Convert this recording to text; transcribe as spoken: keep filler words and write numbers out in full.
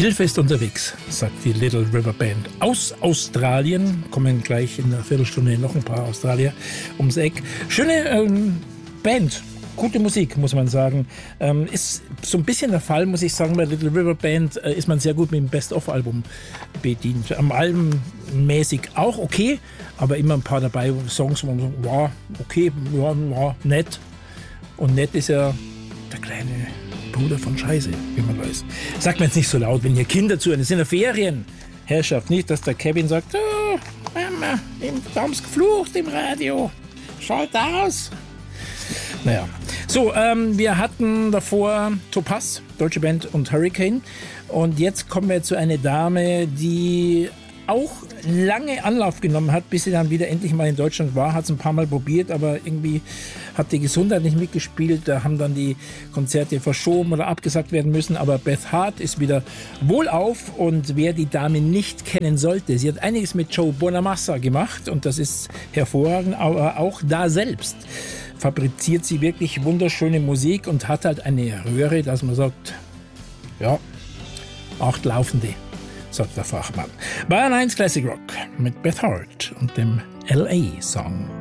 Hilfe ist unterwegs, sagt die Little River Band aus Australien. Kommen gleich in einer Viertelstunde noch ein paar Australier ums Eck. Schöne ähm, Band. Gute Musik, muss man sagen. Ähm, ist so ein bisschen der Fall, muss ich sagen, bei Little River Band äh, ist man sehr gut mit dem Best-of-Album bedient. Am Album mäßig auch okay, aber immer ein paar dabei, Songs, wo man sagt, wow, okay, ja, ja, nett. Und nett ist ja der kleine Bruder von Scheiße, wie man weiß. Sagt man jetzt nicht so laut, wenn hier Kinder zuhören. Es sind ja Ferien. Herrschaft, nicht, dass der Kevin sagt, oh, Mama, da haben's geflucht im Radio. Schaut aus. Naja, so, ähm, wir hatten davor Topaz, deutsche Band, und Hurricane. Und jetzt kommen wir zu einer Dame, die auch lange Anlauf genommen hat, bis sie dann wieder endlich mal in Deutschland war. Hat es ein paar Mal probiert, aber irgendwie hat die Gesundheit nicht mitgespielt. Da haben dann die Konzerte verschoben oder abgesagt werden müssen. Aber Beth Hart ist wieder wohlauf. Und wer die Dame nicht kennen sollte, sie hat einiges mit Joe Bonamassa gemacht. Und das ist hervorragend, aber auch da selbst fabriziert sie wirklich wunderschöne Musik und hat halt eine Röhre, dass man sagt, ja, acht Laufende, sagt der Fachmann. Bayern eins Classic Rock mit Beth Hart und dem L A-Song.